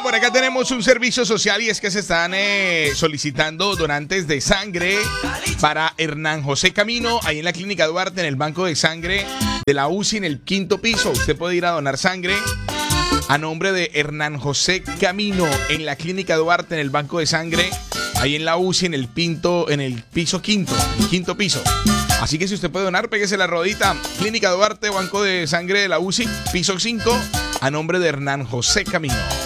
por acá tenemos un servicio social y es que se están solicitando donantes de sangre para Hernán José Camino, ahí en la Clínica Duarte, en el banco de sangre de la UCI en el 5º piso. Usted puede ir a donar sangre a nombre de Hernán José Camino en la Clínica Duarte, en el banco de sangre, ahí en la UCI en el piso 5º, el 5º piso. Así que si usted puede donar, péguese la rodita. Clínica Duarte, banco de sangre de la UCI, piso 5, a nombre de Hernán José Camino.